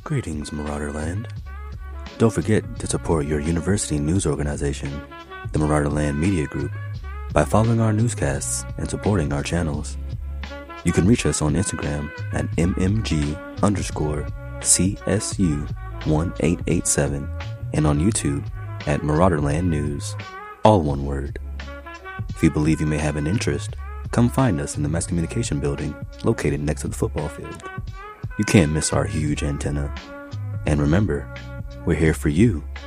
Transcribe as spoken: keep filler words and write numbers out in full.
Greetings, Marauderland. Don't forget to support your university news organization, the Marauderland Media Group, by following our newscasts and supporting our channels. You can reach us on Instagram at mmg underscore csu one eight eight seven and on YouTube at Marauderland News, all one word. If you believe you may have an interest, come find us in the Mass Communication Building located next to the football field. You can't miss our huge antenna. And remember, we're here for you.